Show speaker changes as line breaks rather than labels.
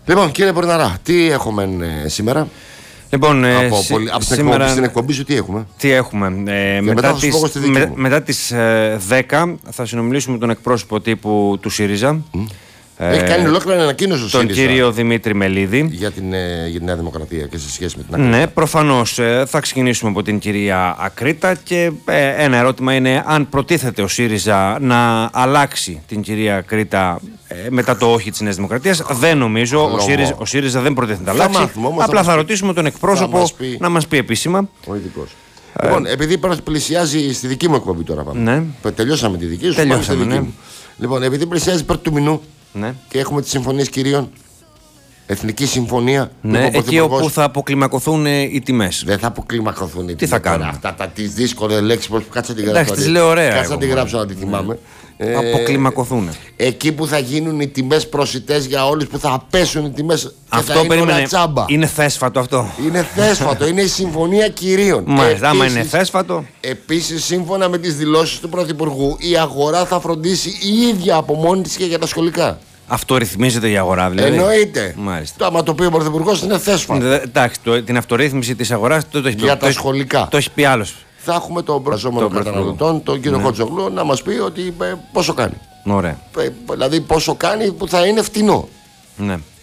Λοιπόν, κύριε Πορναρά, τι έχουμε σήμερα?
Λοιπόν,
από
σήμερα
στην εκπομπή σου τι έχουμε?
Τι έχουμε? Μετά τις 10 θα συνομιλήσουμε με τον εκπρόσωπο τύπου του ΣΥΡΙΖΑ.
Έχει κάνει ολόκληρη ανακοίνωση ο
τον κύριο Δημήτρη Μελίδη
για την Νέα Δημοκρατία και σε σχέση με την Ακρίτα.
Ναι, προφανώς θα ξεκινήσουμε από την κυρία Ακρίτα και ένα ερώτημα είναι αν προτίθεται ο ΣΥΡΙΖΑ να αλλάξει την κυρία Ακρίτα μετά το όχι της Νέας Δημοκρατίας. Δεν νομίζω, ο ΣΥΡΙΖΑ δεν προτίθεται να αλλάξει. Απλά θα ρωτήσουμε τον εκπρόσωπο να μας πει επίσημα.
Ο ειδικός. Λοιπόν, επειδή πλησιάζει στη δική μου εκπομπή τώρα πάμε.
Ναι.
Τελειώσαμε τη δική σου, πάμε στη δική μου. Λοιπόν, επειδή πλησιάζει πρώτη του μηνού. Ναι. Και έχουμε τις συμφωνίες κυρίων. Εθνική συμφωνία.
Ναι, εκεί όπου θα αποκλιμακωθούν οι τιμές.
Δεν θα αποκλιμακωθούν οι τιμές.
Τι θα κάνουμε?
Αυτά τις δύσκολες λέξεις που κάτσε να τη γράψω.
Εντάξει, τις λέω ωραία.
Κάτσε να τη γράψω να τη θυμάμαι.
Αποκλιμακωθούν.
Εκεί που θα γίνουν οι τιμές προσιτές για όλους, που θα πέσουν οι τιμές.
Αυτό περίμενε. Είναι θέσφατο αυτό.
Είναι θέσφατο. Είναι η συμφωνία κυρίων.
Μάλιστα, άμα είναι θέσφατο.
Επίσης, σύμφωνα με τις δηλώσεις του Πρωθυπουργού, η αγορά θα φροντίσει η ίδια από μόνη της και για τα σχολικά.
Αυτό ρυθμίζεται η αγορά, δηλαδή.
Εννοείται.
Μάλιστα.
Άμα το πει ο Πρωθυπουργός είναι θέσφατο.
Εντάξει, την αυτορύθμιση της αγοράς το έχει πει.
Για τα σχολικά.
Το έχει πει άλλος.
Θα έχουμε τον προϊστάμενο καταναλωτών, τον κύριο Χοτζογλού, να μας πει ότι πόσο κάνει.
Ωραία.
Δηλαδή πόσο κάνει που θα είναι φτηνό.
Ναι.